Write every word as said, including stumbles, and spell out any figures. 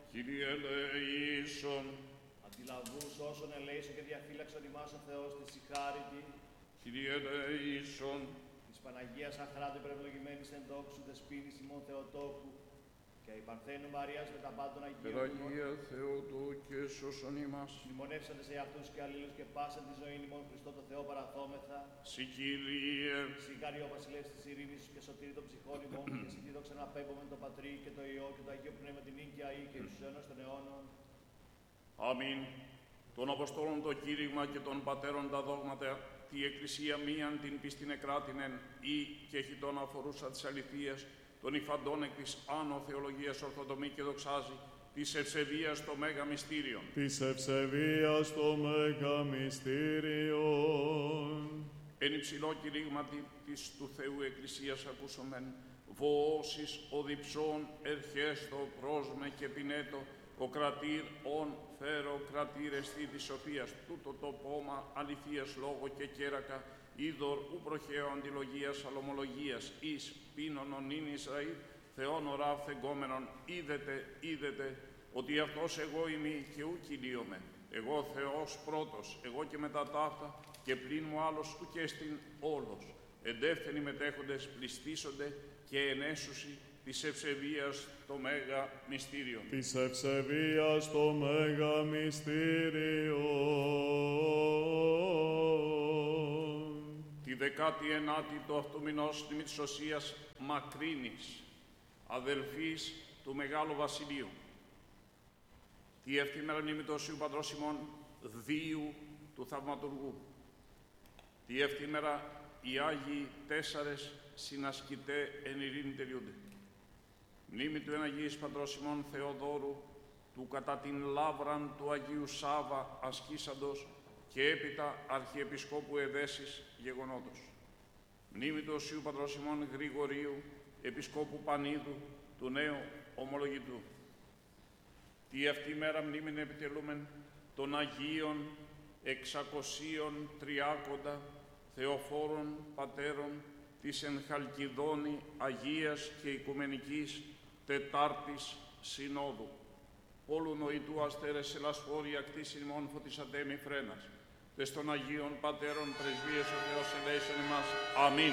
Κύριε ελεήσον. Αντιλαβούς όσων ελέησον και διαφύλαξον ημάς ο Θεός της συγχάρητη. Κύριε ελεήσον. Της Παναγίας αχράτου υπερευλογημένης εν δόξου δεσποίνης ημών Θεοτόκου και η Παρθένου Μαρίας με τα πάντων Αγίων. Περαγία Θεοτόκε σώσον ημάς. Μνημονεύσαντε σε αυτούς και αλλήλους και πάσαν τη ζωή ημών Χριστό το Θεό παραθόμεθα. Συ Κύριε. Συγχαρεί ο Βασιλεύς της ειρήνης και σωτήρι των ψυχών ημών και συ τη δόξα να απέμπομεν το Πατρί και το Υιό και το Αγίο Πνεύμα την νίκαια ή και στους αιώνας των αιώνων. Αμήν. Των Αποστόλων το κήρυγμα και των Πατέρων τα δόγματα, τη Εκκλησία μίαν την πίστην εκράτηνεν ή και χιτών αφορούσα της αληθείας, των υφαντών εκ της άνω θεολογίας ορθοτομή και δοξάζει, της ευσεβίας το μέγα μυστήριον. Της ευσεβίας το μέγα μυστήριον. Εν υψηλό κηρύγματι της του Θεού Εκκλησίας ακούσομεν, βοώσεις ο διψών ερχέστο πρόσμε και πινέτο, ο κρατήρ ον φέρο κρατήρ εστί της σοφίας, τούτο το πόμα αληθείας λόγο και κέρακα, είδωρ ου προχαίο αντιλογίας αλομολογίας, εις πίνωνον νυν Ισραήλ, Θεόν ορά φεγγόμενον, είδετε, είδετε, ότι αυτός εγώ ημί και ου κυλίωμαι. Εγώ Θεός πρώτος, εγώ και μετά ταύτα, και πλην μου άλλος ου και εστιν όλος. Εντεύθενοι μετέχοντες πληστήσονται και ενέσουσι της ευσεβίας το μέγα μυστήριον. Της ευσεβίας το μέγα μυστήριον. Τη δεκάτη ενάτη το αυτού μηνός τιμή της Οσίας Μακρύνης, αδελφής του Μεγάλου Βασιλείου. Τη ευτήμερα μνήμη του Οσίου Πατρός ημών Δίου του Θαυματουργού. Τη ευτήμερα οι Άγιοι τέσσαρες συνασκητέ εν ειρήνη τελειούνται. Μνήμη του εν Αγίης Πατρός ημών Θεοδόρου, του κατά την λάβραν του Αγίου Σάβα ασκήσαντος και έπειτα Αρχιεπισκόπου Εδέσης γεγονότος. Μνήμη του Οσίου Πατρός ημών Γρηγορίου, Επισκόπου Πανίδου, του νέου ομολογητού. Τι αυτή μέρα μνήμην επιτελούμεν των Αγίων εξακοσίων τριάκοντα Θεοφόρων Πατέρων της εν Χαλκιδόνη Αγίας και Οικουμενικής Τετάρτης Συνόδου. Όλου νοητού αστέρες ελασφόροι ακτής ημών φωτισαντέμι φρένας. Τες των Αγίων Πατέρων πρεσβείες ο Θεός ελέησον ημάς. Αμήν.